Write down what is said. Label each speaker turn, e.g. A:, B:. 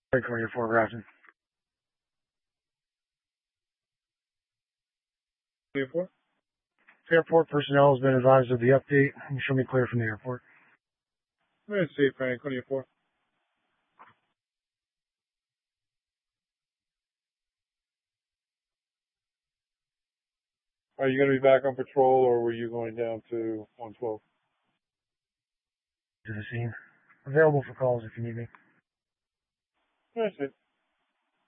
A: Franklin, your 4 Grafton.
B: 24?
A: Airport personnel has been advised of the update. Can you show me clear from the airport?
B: I'm going to see Frank 24. Are you going to be back on patrol, or were you going down to 112?
A: To the scene. Available for calls if you need me.
B: That's it.